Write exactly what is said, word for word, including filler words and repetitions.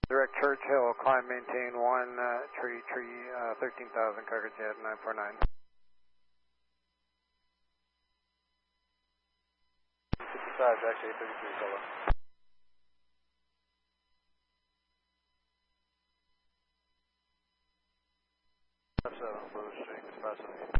Direct Churchill, climb, maintain one, uh, tree, tree, uh, thirteen thousand, cargo jet, nine four nine. fifty-five, actually, thirty-three, solo. Five seven, Blue Street, five seven eight.